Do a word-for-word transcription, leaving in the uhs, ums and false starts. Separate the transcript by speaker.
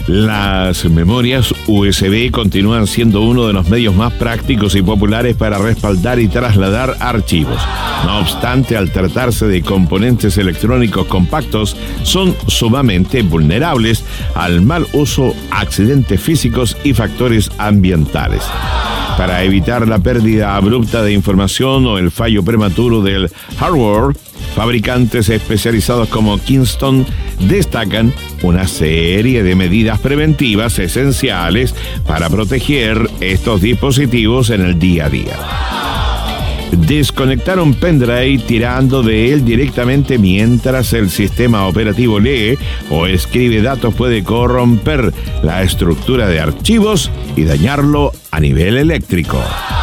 Speaker 1: Las memorias U S B continúan siendo uno de los medios más prácticos y populares para respaldar y trasladar archivos. No obstante, al tratarse de componentes electrónicos compactos, son sumamente vulnerables al mal uso, accidentes físicos y factores ambientales. Para evitar la pérdida abrupta de información o el fallo prematuro del hardware, fabricantes especializados como Kingston destacan una serie de medidas preventivas esenciales para proteger estos dispositivos en el día a día. Desconectar un pendrive tirando de él directamente mientras el sistema operativo lee o escribe datos puede corromper la estructura de archivos y dañarlo a nivel eléctrico.